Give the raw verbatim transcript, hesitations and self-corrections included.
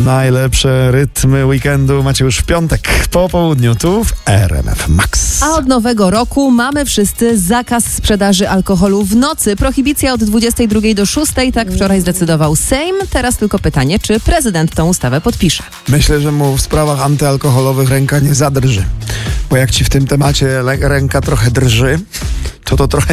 Najlepsze rytmy weekendu macie już w piątek po południu tu w R M F Max. A od nowego roku mamy wszyscy zakaz sprzedaży alkoholu w nocy. Prohibicja od dwudziestej drugiej do szóstej, tak wczoraj zdecydował Sejm. Teraz tylko pytanie, czy prezydent tą ustawę podpisze. Myślę, że mu w sprawach antyalkoholowych ręka nie zadrży. Bo jak ci w tym temacie le- ręka trochę drży, to to trochę